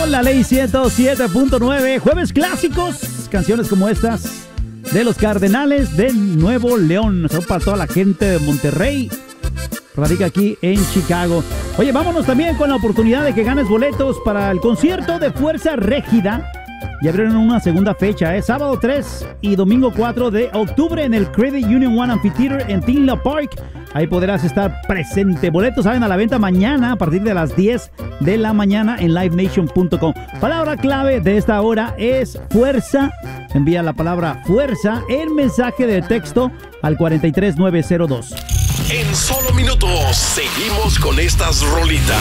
La Ley 107.9, jueves clásicos, canciones como estas de los Cardenales de Nuevo León. Son para toda la gente de Monterrey, radica aquí en Chicago. Oye, vámonos también con la oportunidad de que ganes boletos para el concierto de Fuerza Régida. Ya abrieron una segunda fecha, sábado 3 y domingo 4 de octubre en el Credit Union One Amphitheater en Tinla Park. Ahí podrás estar presente. Boletos salen a la venta mañana a partir de las 10 de la mañana en livenation.com. Palabra clave de esta hora es fuerza. Envía la palabra fuerza en mensaje de texto al 43902. En solo minutos seguimos con estas rolitas.